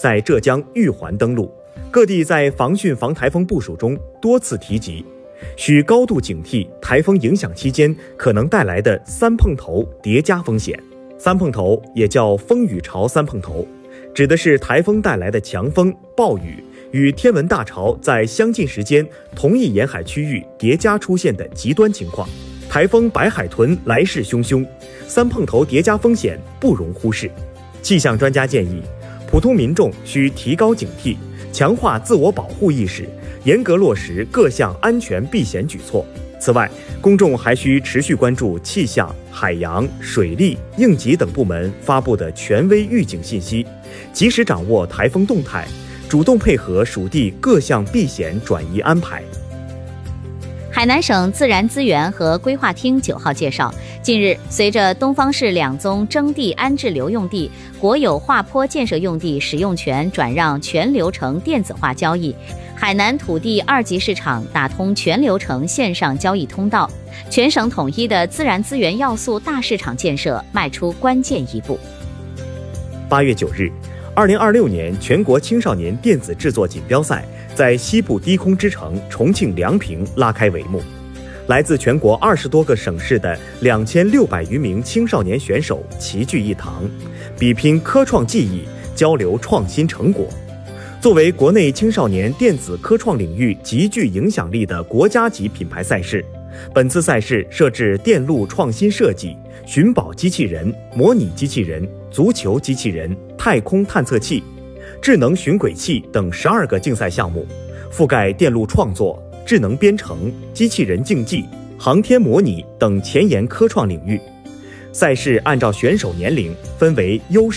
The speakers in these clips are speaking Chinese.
在浙江玉环登陆，各地在防汛防台风部署中多次提及，需高度警惕台风影响期间可能带来的三碰头叠加风险。三碰头也叫风雨潮三碰头，指的是台风带来的强风、暴雨与天文大潮在相近时间同一沿海区域叠加出现的极端情况。台风白海豚来势汹汹，三碰头叠加风险不容忽视。气象专家建议，普通民众需提高警惕，强化自我保护意识，严格落实各项安全避险举措。此外，公众还需持续关注气象、海洋、水利、应急等部门发布的权威预警信息，及时掌握台风动态，主动配合属地各项避险转移安排。 海南省自然资源和规划厅9号介绍，近日，随着东方市2宗征地安置留用地、国有滑坡建设用地使用权转让全流程电子化交易，海南土地2级市场打通全流程线上交易通道，全省统一的自然资源要素大市场建设迈出关键一步。 8月9日，2026年全国青少年电子制作锦标赛在西部低空之城重庆梁平拉开帷幕。来自全国20多个省市的2600余名青少年选手齐聚一堂，比拼科创技艺，交流创新成果。作为国内青少年电子科创领域极具影响力的国家级品牌赛事，本次赛事设置电路创新设计、寻宝机器人、模拟机器人、足球机器人、太空探测器、智能巡轨器等12个竞赛项目，覆盖电路创作、智能编程、机器人竞技、航天模拟等前沿科创领域。赛事按照选手年龄分为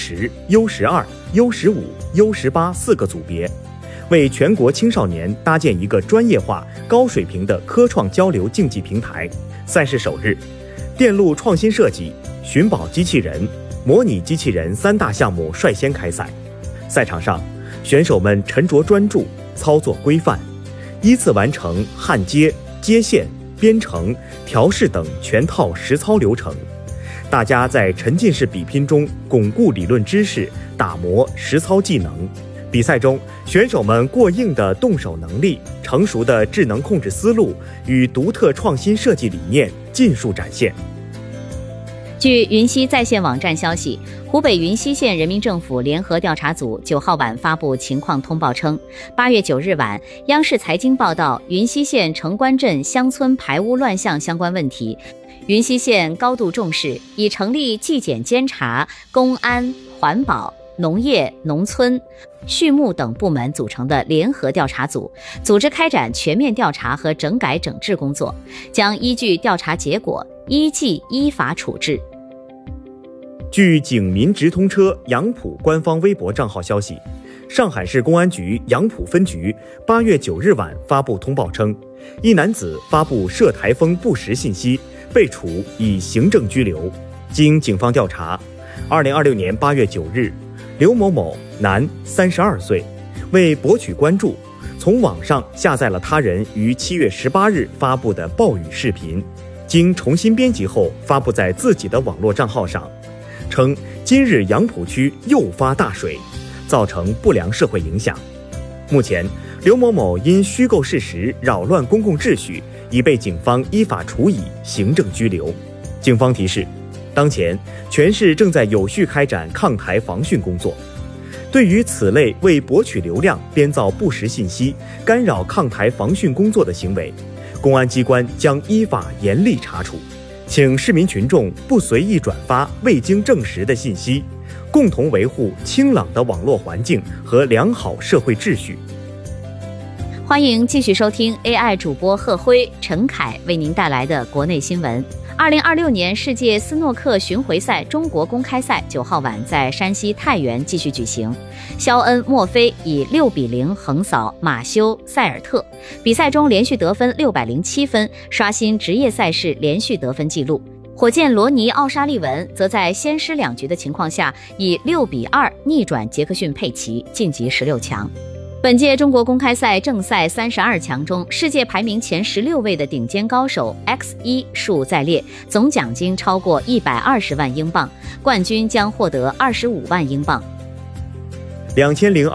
U10、U12、U15、U18 4个组别，为全国青少年搭建一个专业化、高水平的科创交流竞技平台。赛事首日，电路创新设计、寻宝机器人、模拟机器人3大项目率先开赛。赛场上，选手们沉着专注，操作规范，依次完成焊接、接线、编程、调试等全套实操流程。大家在沉浸式比拼中巩固理论知识，打磨实操技能。比赛中，选手们过硬的动手能力、成熟的智能控制思路与独特创新设计理念尽数展现。 据云溪在线网站消息，湖北云溪县人民政府联合调查组9号晚发布情况通报称，8月9日晚，央视财经报道云溪县城关镇乡村排污乱象相关问题。云溪县高度重视，已成立纪检监察、公安、环保、农业、农村、畜牧等部门组成的联合调查组，组织开展全面调查和整改整治工作，将依据调查结果依纪依法处置。 据警民直通车杨浦官方微博账号消息，上海市公安局杨浦分局8月9日晚发布通报称，一男子发布涉台风不实信息，被处以行政拘留。经警方调查，2026年8月9日，刘某某，男，32岁，为博取关注，从网上下载了他人于7月18日发布的暴雨视频，经重新编辑后发布在自己的网络账号上，称今日杨浦区又发大水，造成不良社会影响。目前，刘某某因虚构事实扰乱公共秩序，已被警方依法处以行政拘留。警方提示，当前全市正在有序开展抗台防汛工作，对于此类为博取流量编造不实信息、干扰抗台防汛工作的行为，公安机关将依法严厉查处。请市民群众不随意转发未经证实的信息，共同维护清朗的网络环境和良好社会秩序。 欢迎继续收听 AI 主播贺辉、陈凯为您带来的国内新闻。2026年世界斯诺克巡回赛中国公开赛9号晚在山西太原继续举行，肖恩·墨菲以6-0横扫马修·塞尔特，比赛中连续得分607分，刷新职业赛事连续得分纪录。火箭罗尼·奥沙利文则在先失2局的情况下，以6-2逆转杰克逊·佩奇，晋级16强。本届中国公开赛正赛32强中，世界排名前16位的顶尖高手 X1 数在列，总奖金超过120万英镑，冠军将获得25万英镑。 2020